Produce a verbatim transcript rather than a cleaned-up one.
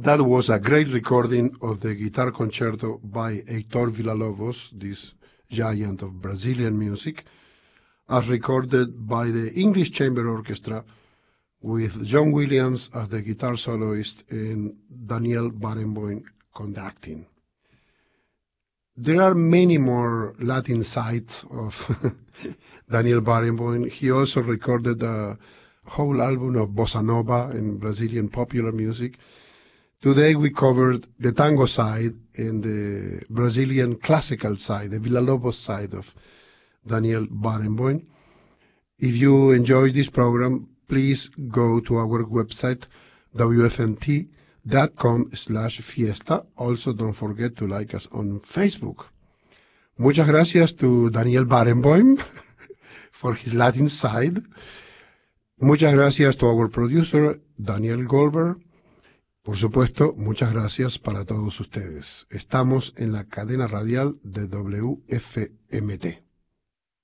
That was a great recording of the guitar concerto by Heitor Villa-Lobos, this giant of Brazilian music, as recorded by the English Chamber Orchestra with John Williams as the guitar soloist and Daniel Barenboim conducting. There are many more Latin sides of Daniel Barenboim. He also recorded a whole album of bossa nova and Brazilian popular music. Today we covered the tango side and the Brazilian classical side, the Villa-Lobos side of Daniel Barenboim. If you enjoyed this program, please go to our website, W F M T dot com slash fiesta. Also, don't forget to like us on Facebook. Muchas gracias to Daniel Barenboim for his Latin side. Muchas gracias to our producer, Daniel Goldberg. Por supuesto, muchas gracias para todos ustedes. Estamos en la cadena radial de W F M T.